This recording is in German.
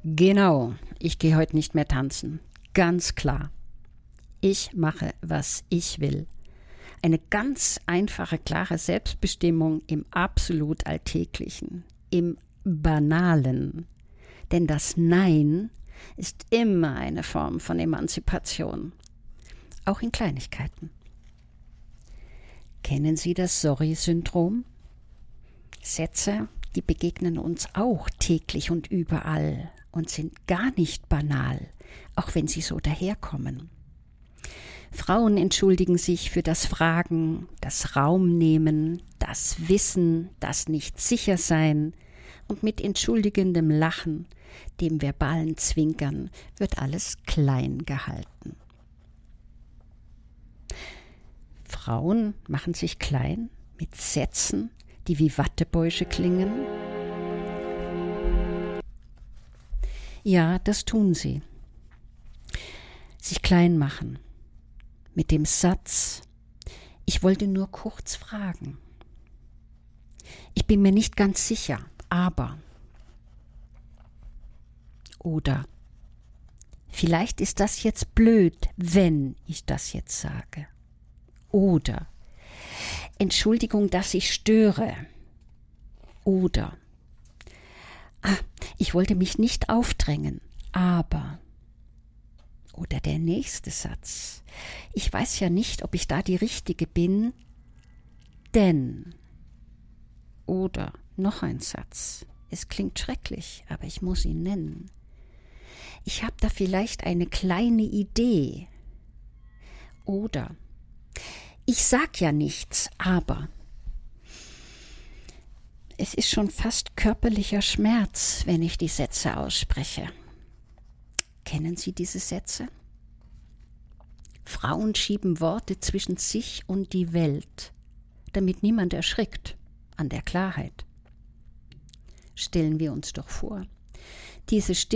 Genau, ich gehe heute nicht mehr tanzen. Ganz klar. Ich mache, was ich will. Eine ganz einfache, klare Selbstbestimmung im absolut Alltäglichen, im Banalen. Denn das Nein ist immer eine Form von Emanzipation. Auch in Kleinigkeiten. Kennen Sie das Sorry-Syndrom? Sätze, die begegnen uns auch täglich und überall und sind gar nicht banal, auch wenn sie so daherkommen. Frauen entschuldigen sich für das Fragen, das Raumnehmen, das Wissen, das Nicht-Sicher-Sein und mit entschuldigendem Lachen, dem verbalen Zwinkern wird alles klein gehalten. Frauen machen sich klein mit Sätzen, die wie Wattebäusche klingen. Ja, das tun sie. Sich klein machen. Mit dem Satz, ich wollte nur kurz fragen. Ich bin mir nicht ganz sicher, aber. Oder, vielleicht ist das jetzt blöd, wenn ich das jetzt sage. Oder, Entschuldigung, dass ich störe. Oder, ich wollte mich nicht aufdrängen, aber. Oder der nächste Satz. Ich weiß ja nicht, ob ich da die Richtige bin, denn. Oder noch ein Satz. Es klingt schrecklich, aber ich muss ihn nennen. Ich habe da vielleicht eine kleine Idee. Oder ich sag ja nichts, aber. Es ist schon fast körperlicher Schmerz, wenn ich die Sätze ausspreche. Kennen Sie diese Sätze? Frauen schieben Worte zwischen sich und die Welt, damit niemand erschrickt an der Klarheit. Stellen wir uns doch vor, diese